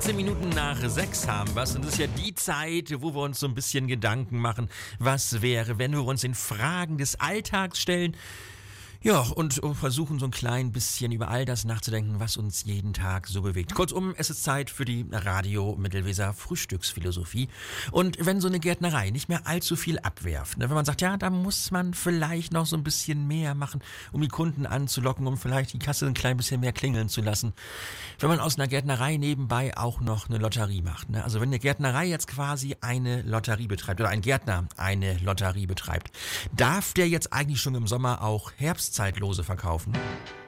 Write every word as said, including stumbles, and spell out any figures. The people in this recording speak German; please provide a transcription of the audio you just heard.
achtzehn Minuten nach sechs haben wir es und das ist ja die Zeit, wo wir uns so ein bisschen Gedanken machen, was wäre, wenn wir uns in Fragen des Alltags stellen. Ja, und versuchen so ein klein bisschen über all das nachzudenken, was uns jeden Tag so bewegt. Kurzum, es ist Zeit für die Radio Mittelweser Frühstücksphilosophie. Und wenn so eine Gärtnerei nicht mehr allzu viel abwerft, ne, wenn man sagt, ja, da muss man vielleicht noch so ein bisschen mehr machen, um die Kunden anzulocken, um vielleicht die Kasse ein klein bisschen mehr klingeln zu lassen. Wenn man aus einer Gärtnerei nebenbei auch noch eine Lotterie macht, ne, also wenn eine Gärtnerei jetzt quasi eine Lotterie betreibt oder ein Gärtner eine Lotterie betreibt, darf der jetzt eigentlich schon im Sommer auch Herbst Zeitlose verkaufen?